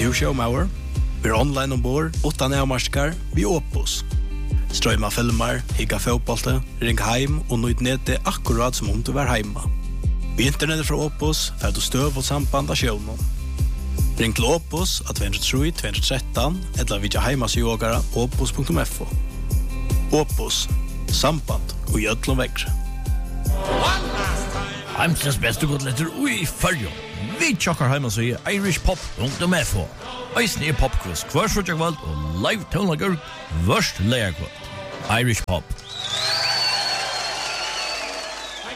du showmauer? Vi är online ombord, utan avmarskar, vi Opus. Strömma filmer, higga fotbollte, ring heim og nøyd nede akkurat som om du var heima. Vi internetet fra Opus, for du støv og samband av sjøvnen. Ring til Opus at 203-213, eller vidja heimasjogara opus.fo. Opus, samband og gjødlom vekkre. Heimsens beste godletter ui fyrjo. Vi tjokkar heimasjøy irishpop.fo. Eisne popquiz, kvarsutjakvald og live tonlagur, vørst leierkvald. Irish Pop.